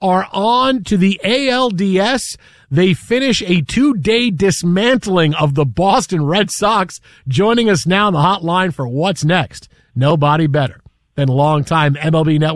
are on to the ALDS. They finish a 2-day dismantling of the Boston Red Sox. Joining us now on the hotline for what's next, nobody better than longtime MLB Network